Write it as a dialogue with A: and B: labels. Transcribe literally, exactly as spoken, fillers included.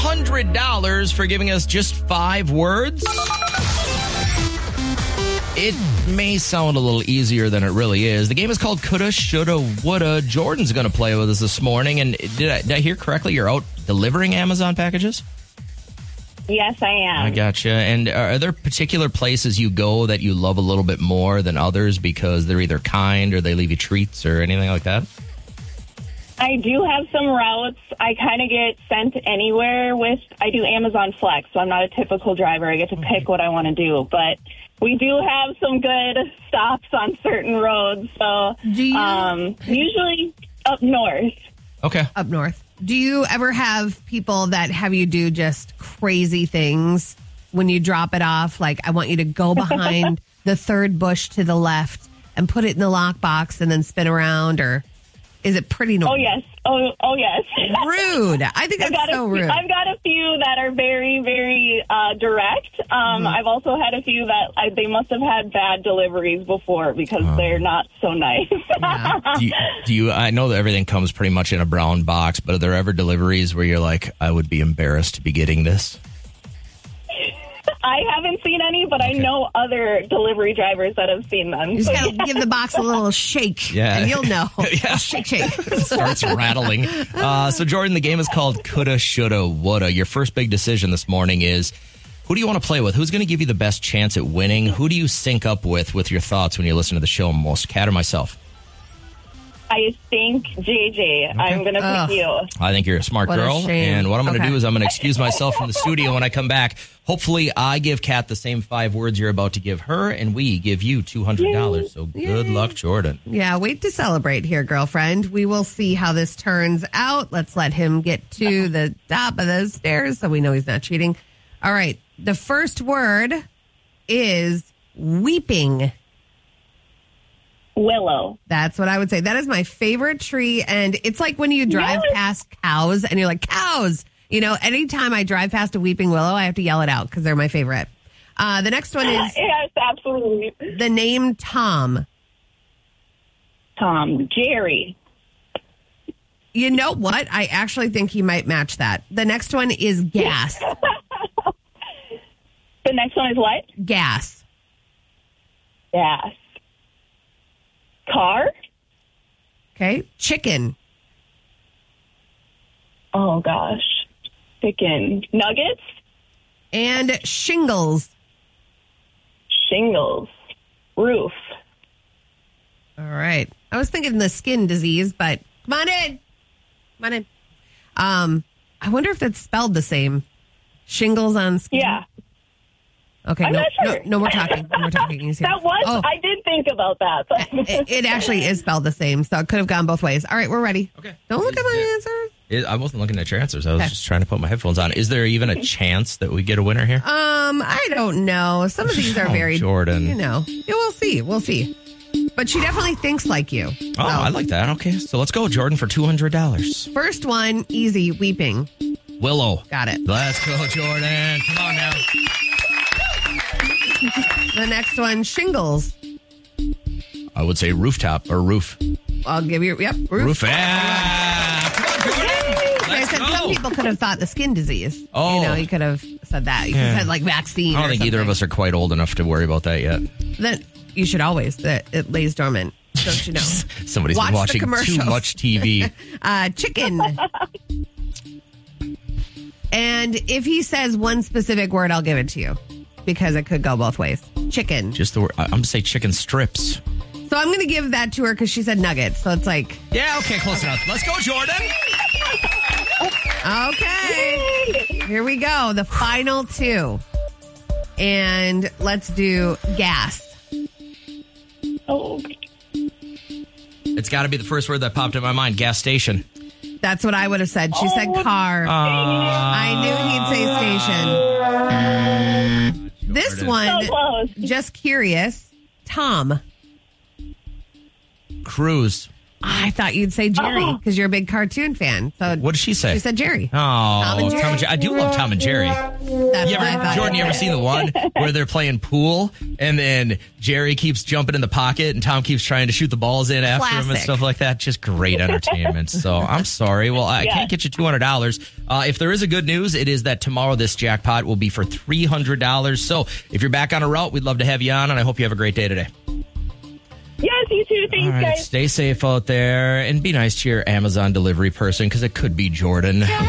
A: hundred dollars for giving us just five words. It may sound a little easier than it really is. The game is called Coulda, Shoulda, Woulda. Jordan's going to play with us this morning. And did I, did I hear correctly? You're out delivering Amazon packages?
B: Yes, I am.
A: I gotcha. And are there particular places you go that you love a little bit more than others because they're either kind or they leave you treats or anything like that?
B: I do have some routes. I kind of get sent anywhere with, I do Amazon Flex, so I'm not a typical driver. I get to pick what I want to do. But we do have some good stops on certain roads. So
C: do you,
B: um, usually up north.
A: Okay.
C: Up north. Do you ever have people that have you do just crazy things when you drop it off? Like, I want you to go behind the third bush to the left and put it in the lockbox and then spin around, or is it pretty normal?
B: Oh, yes. Oh, oh yes.
C: Rude. I think that's so
B: few,
C: rude.
B: I've got a few that are very, very uh, direct. Um, mm-hmm. I've also had a few that I, they must have had bad deliveries before because oh. they're not so nice.
C: Yeah.
A: do, you, do you? I know that everything comes pretty much in a brown box, but are there ever deliveries where you're like, I would be embarrassed to be getting this?
B: I haven't seen any, but okay. I know other delivery drivers that have seen them.
C: You just got to give the box a little shake,
A: yeah.
C: and you'll know.
A: yeah.
C: Shake, shake.
A: It starts rattling. Uh, so, Jordan, the game is called Coulda, Shoulda, Woulda. Your first big decision this morning is, who do you want to play with? Who's going to give you the best chance at winning? Who do you sync up with with your thoughts when you listen to the show most? Kat or myself?
B: I think J J. Okay. I'm going to pick you.
A: I think you're a smart
C: what
A: girl.
C: A shame.
A: And what I'm going to
C: okay.
A: do is I'm going to excuse myself from the studio when I come back. Hopefully, I give Kat the same five words you're about to give her, and we give you two hundred dollars. Yay. So good Yay. luck, Jordan.
C: Yeah, wait to celebrate here, girlfriend. We will see how this turns out. Let's let him get to the top of the stairs so we know he's not cheating. All right. The first word is weeping.
B: Willow.
C: That's what I would say. That is my favorite tree. And it's like when you drive yes. past cows and you're like, cows. You know, anytime I drive past a weeping willow, I have to yell it out because they're my favorite. Uh, the next one is...
B: Yes, absolutely.
C: The name Tom.
B: Tom. Jerry.
C: You know what? I actually think he might match that. The next one is gas.
B: The next one is what?
C: Gas.
B: Gas. Car.
C: Okay. Chicken.
B: Oh, gosh. Chicken. Nuggets.
C: And shingles.
B: Shingles. Roof.
C: All right. I was thinking the skin disease, but come on in. Come on in. Um, I wonder if that's spelled the same. Shingles on skin.
B: Yeah.
C: Okay,
B: I'm
C: no,
B: not sure.
C: no, no more talking. No more talking. You see
B: that was,
C: oh.
B: I did think about that. But
C: it, it actually is spelled the same, so it could have gone both ways. All right, we're ready.
A: Okay.
C: Don't look at my answers.
A: It, I wasn't looking at your answers. I was
C: okay.
A: just trying to put my headphones on. Is there even a chance that we get a winner here?
C: Um, I don't know. Some of these are
A: oh,
C: very,
A: Jordan.
C: You know, yeah, we'll see. We'll see. But she definitely thinks like you.
A: Oh,
C: so.
A: I like that. Okay, so let's go, Jordan, for two hundred dollars.
C: First one, easy, weeping.
A: Willow.
C: Got it.
A: Let's go, Jordan. Come on now.
C: The next one, shingles.
A: I would say rooftop or roof.
C: I'll give you, yep, roof.
A: Roof. Ah, come on, Jordan.
C: I said
A: go.
C: some people could have thought the skin disease.
A: Oh.
C: You know, you could have said that. You could have said like vaccine.
A: I don't
C: or
A: think
C: something.
A: either of us are quite old enough to worry about that yet.
C: Then you should always, that it lays dormant. Don't you know?
A: Somebody's
C: Watch
A: been watching too much T V.
C: uh, chicken. And if he says one specific word, I'll give it to you. Because it could go both ways. Chicken.
A: Just the word. I'm going to say chicken strips.
C: So I'm going to give that to her because she said nuggets. So it's like.
A: Yeah, okay, close enough. Let's go, Jordan.
C: Okay. Here we go. The final two. And let's do gas.
B: Oh.
A: It's got to be the first word that popped in my mind. Gas station.
C: That's what I would have said. She
B: oh,
C: said car.
A: Uh,
C: I knew he'd say station. This one,
B: so
C: just curious, Tom.
A: Cruise.
C: I thought you'd say Jerry because you're a big cartoon fan. So
A: What did she say?
C: She said Jerry.
A: Oh, Tom
C: and Jerry.
A: Tom and Jerry. I do love Tom and Jerry.
C: That's
A: You
C: what I
A: ever,
C: thought.
A: Jordan, you ever seen the one where they're playing pool and then Jerry keeps jumping in the pocket and Tom keeps trying to shoot the balls in after him and
C: Classic.
A: stuff like that? Just great entertainment. So I'm sorry. Well, I
B: Yeah.
A: can't get you two hundred dollars. Uh, if there is a good news, it is that tomorrow this jackpot will be for three hundred dollars. So if you're back on a route, we'd love to have you on, and I hope you have a great day today.
B: Yes, you too. Thanks,
A: All right,
B: guys.
A: stay safe out there and be nice to your Amazon delivery person because it could be Jordan.